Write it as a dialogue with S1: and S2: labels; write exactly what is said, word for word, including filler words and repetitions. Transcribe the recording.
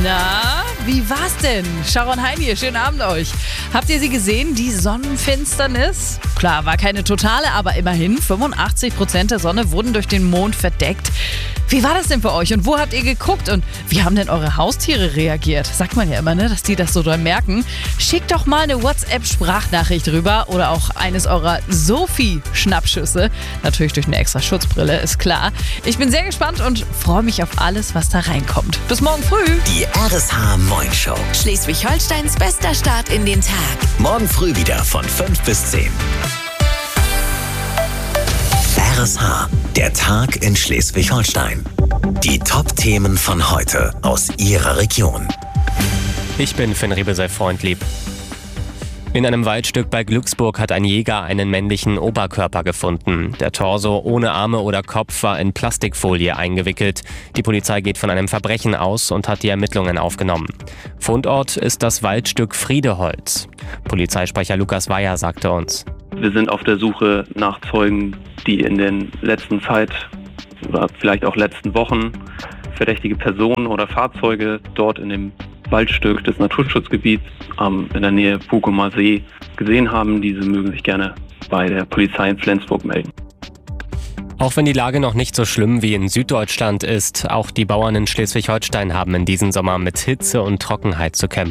S1: Na, wie war's denn? Sharon Hein hier, schönen Abend euch. Habt ihr sie gesehen, die Sonnenfinsternis? Klar, war keine totale, aber immerhin fünfundachtzig Prozent der Sonne wurden durch den Mond verdeckt. Wie war das denn für euch und wo habt ihr geguckt und wie haben denn eure Haustiere reagiert? Sagt man ja immer, ne, dass die das so doll merken. Schickt doch mal eine WhatsApp-Sprachnachricht rüber oder auch eines eurer Sophie-Schnappschüsse. Natürlich durch eine extra Schutzbrille, ist klar. Ich bin sehr gespannt und freue mich auf alles, was da reinkommt. Bis morgen früh.
S2: Die R S H-Moin-Show.
S3: Schleswig-Holsteins bester Start in den Tag.
S2: Morgen früh wieder von fünf bis zehn. R S H, der Tag in Schleswig-Holstein. Die Top-Themen von heute aus Ihrer Region.
S4: Ich bin Finn Riebe, sei freundlieb. In einem Waldstück bei Glücksburg hat ein Jäger einen männlichen Oberkörper gefunden. Der Torso ohne Arme oder Kopf war in Plastikfolie eingewickelt. Die Polizei geht von einem Verbrechen aus und hat die Ermittlungen aufgenommen. Fundort ist das Waldstück Friedeholz. Polizeisprecher Lukas Weyer sagte uns:
S5: Wir sind auf der Suche nach Zeugen, die in den letzten Zeit oder vielleicht auch letzten Wochen verdächtige Personen oder Fahrzeuge dort in dem Waldstück des Naturschutzgebiets ähm, in der Nähe Bukumer See gesehen haben. Diese mögen sich gerne bei der Polizei in Flensburg melden.
S4: Auch wenn die Lage noch nicht so schlimm wie in Süddeutschland ist, auch die Bauern in Schleswig-Holstein haben in diesem Sommer mit Hitze und Trockenheit zu kämpfen.